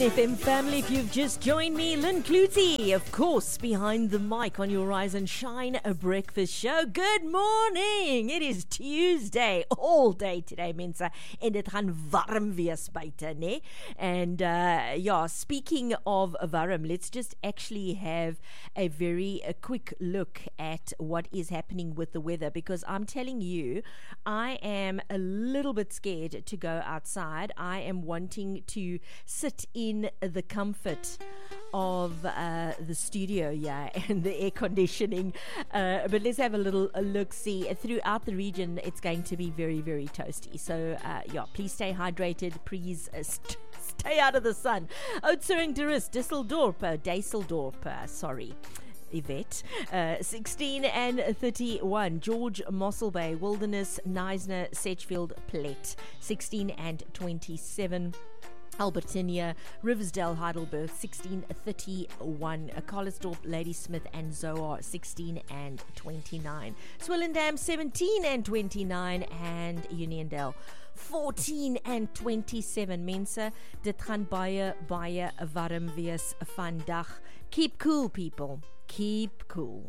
FM family, if you've just joined me, Lynn Clutie, of course, behind the mic on your Rise and Shine a breakfast show. Good morning. It is Tuesday, all day today, mense. En dit gaan warm wees buite, ne? And speaking of warm, let's just actually have a very quick look at what is happening with the weather, because I'm telling you, I am a little bit scared to go outside. I am wanting to sit in the comfort of the studio, and the air conditioning. But let's have a little look-see. Throughout the region, it's going to be very, very toasty. So, please stay hydrated. Please stay out of the sun. Oudtshoorn toerist, Düsseldorp, sorry. Yvette, 16 and 31. George, Mossel Bay, Wilderness, Knysna, Sedgefield, Plett, 16 and 27. Albertinia, Riversdale, Heidelberg, 1631. Carlersdorp, Ladysmith and Zoar, 16 and 29. Swellendam, 17 and 29. And Uniondale, 14 and 27. Mense, dit gaan baie warm wees vandag. Keep cool, people. Keep cool.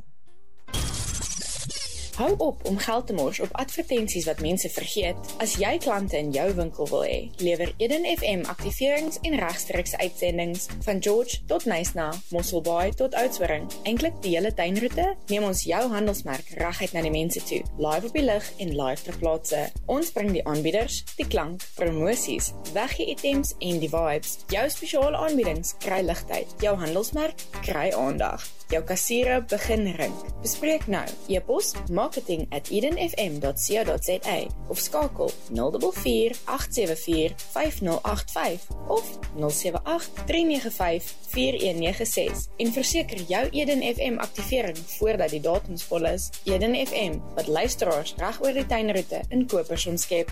Hou op om geld te mors op advertensies wat mense vergeet. As jy klante in jou winkel wil hê, lewer Eden FM aktiverings en regstreekse uitsendings van George tot Knysna, Mossel Bay tot Oudtshoorn. Eintlik die hele tuinroete, neem ons jou handelsmerk reguit na die mense toe, live op die lig en live ter plaatse. Ons bring die aanbieders, die klank, promosies, weggee items en die vibes. Jou spesiale aanbiedings kry ligtyd, jou handelsmerk kry aandag. Jou kassiere begin ring. Bespreek nou. E-pos marketing@edenfm.co.za of skakel 044 874 5085 of 078 395 4196 en verseker jou Eden FM aktivering voordat die datums vol is. Eden FM, wat luisteraars reg oor die tuinroete in kopers omskep.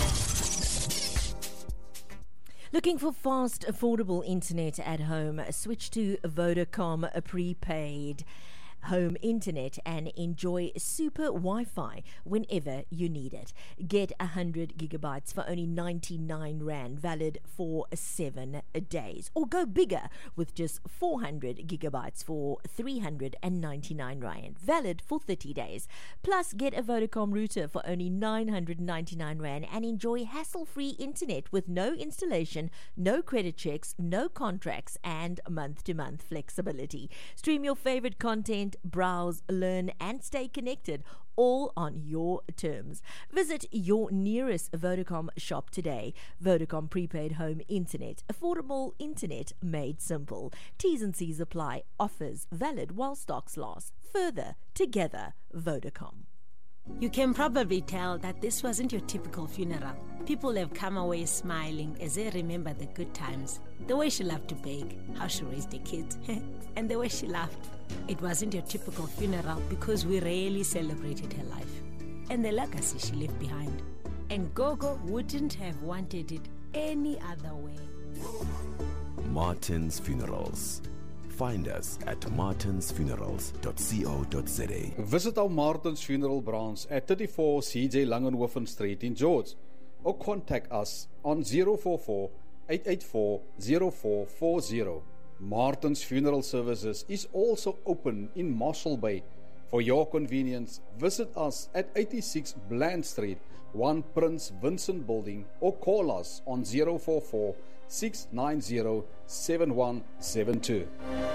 Looking for fast, affordable internet at home? Switch to Vodacom prepaid home internet and enjoy super Wi-Fi whenever you need it. Get 100 gigabytes for only 99 Rand, valid for 7 days. Or go bigger with just 400 gigabytes for 399 Rand, valid for 30 days. Plus, get a Vodacom router for only 999 Rand and enjoy hassle-free internet with no installation, no credit checks, no contracts, and month-to-month flexibility. Stream your favorite content, browse, learn, and stay connected, all on your terms. Visit your nearest Vodacom shop today. Vodacom prepaid home internet. Affordable internet made simple. T's and C's apply. Offers valid while stocks last. Further, together, Vodacom. You can probably tell that this wasn't your typical funeral. People have come away smiling as they remember the good times. The way she loved to bake, how she raised the kids, and the way she laughed. It wasn't your typical funeral because we rarely celebrated her life and the legacy she left behind. And Gogo wouldn't have wanted it any other way. Martin's Funerals. Find us at martinsfunerals.co.za. Visit our Martin's Funeral branch at 34 CJ Langenhoven Street in George, or contact us on 044 884 0440. Martin's Funeral Services is also open in Mossel Bay. For your convenience, visit us at 86 Bland Street, 1 Prince Vincent Building, or call us on 044 690 7172.